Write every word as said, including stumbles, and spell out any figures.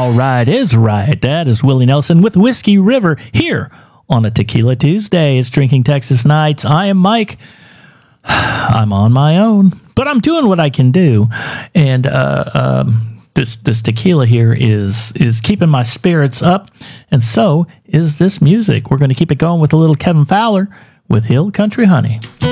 all right is right. That is Willie Nelson with Whiskey River here on a Tequila Tuesday. It's Drinking Texas Nights. I am Mike. I'm on my own, but I'm doing what I can do. And uh, um, this this tequila here is is keeping my spirits up, and so is this music. We're going to keep it going with a little Kevin Fowler with Hill Country Honey.